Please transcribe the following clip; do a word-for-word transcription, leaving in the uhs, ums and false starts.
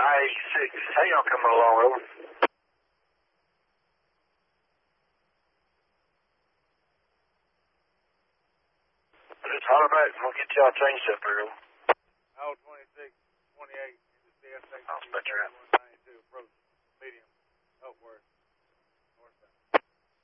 I eighty-six. How y'all coming along, over? Just holler back and we'll get y'all changed up here. L twenty-six, twenty-eight, into C S X I'll split your out. one ninety-two, approach, medium, upward.